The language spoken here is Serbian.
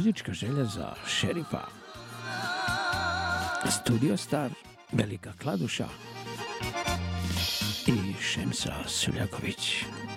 muzička želja za Šerifa. Studio Star, Velika Kladuša i Šemsa Suljaković.